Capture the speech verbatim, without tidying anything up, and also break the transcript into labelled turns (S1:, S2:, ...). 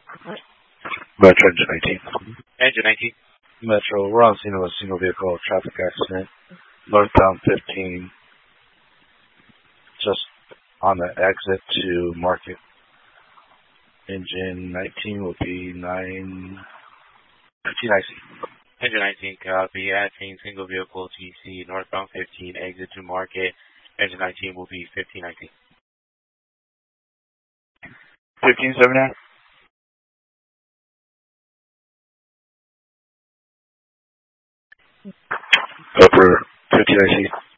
S1: Metro engine nineteen.
S2: Engine nineteen.
S1: Metro, we're on scene of a single vehicle traffic accident. Northbound fifteen. Just on the exit to Market. Engine nineteen will be nine fifteen I C.
S2: Engine nineteen, copy. Acting single vehicle G C northbound fifteen, exit to Market. Engine nineteen will be fifteen I C.
S1: fifteen seventy-nine. Upper fifteen I C.